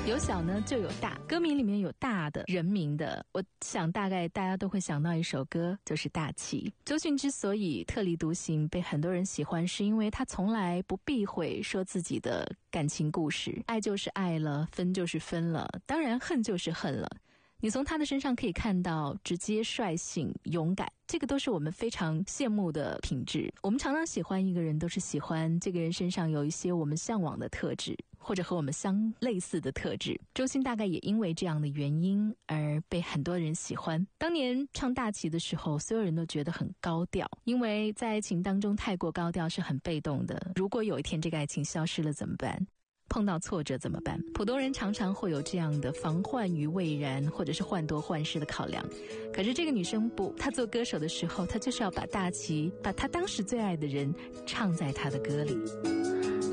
有小呢就有大，歌名里面有大的人名的，我想大概大家都会想到一首歌，就是大旗。周迅之所以特立独行，被很多人喜欢，是因为他从来不避讳说自己的感情故事，爱就是爱了，分就是分了，当然恨就是恨了。你从他的身上可以看到直接、率性、勇敢，这个都是我们非常羡慕的品质。我们常常喜欢一个人，都是喜欢这个人身上有一些我们向往的特质，或者和我们相类似的特质。周迅大概也因为这样的原因而被很多人喜欢。当年唱大旗的时候，所有人都觉得很高调，因为在爱情当中太过高调是很被动的。如果有一天这个爱情消失了怎么办？碰到挫折怎么办？普通人常常会有这样的防患于未然或者是患得患失的考量，可是这个女生不，她做歌手的时候，她就是要把大旗，把她当时最爱的人唱在她的歌里。